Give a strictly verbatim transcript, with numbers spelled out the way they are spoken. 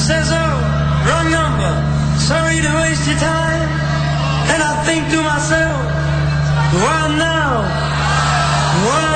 says, oh, wrong number, sorry to waste your time. And I think to myself, well now, what